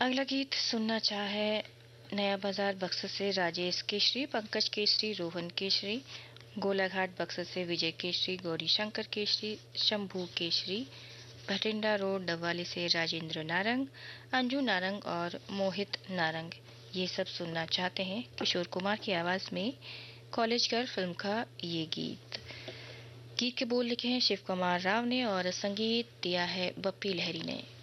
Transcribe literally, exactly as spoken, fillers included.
अगला गीत सुनना चाहे नया बाजार बक्सर से राजेश केशरी, पंकज केशरी, रोहन केशरी, गोलाघाट बक्सर से विजय केशरी, गौरी शंकर केशरी, शंभू केशरी, भटिंडा रोड डबवाली से राजेंद्र नारंग, अंजू नारंग और मोहित नारंग। ये सब सुनना चाहते हैं किशोर कुमार की आवाज में कॉलेज गर्ल फिल्म का ये गीत। गीत के बोल लिखे हैं शिव कुमार राव ने और संगीत दिया है बप्पी लहरी ने।